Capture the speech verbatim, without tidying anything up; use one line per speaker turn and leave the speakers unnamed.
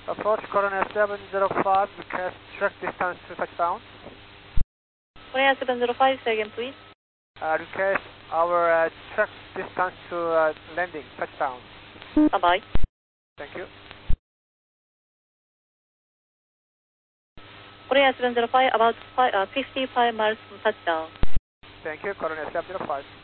Approach Korea seven zero five, request track distance to touchdown.
Korea seven zero five, say again please.
Uh, request our uh, track distance to uh, landing, touchdown.
Bye bye.
Thank you.
Korea seven zero five, about five, uh, fifty-five miles from touchdown.
Thank you, Korea seven zero five.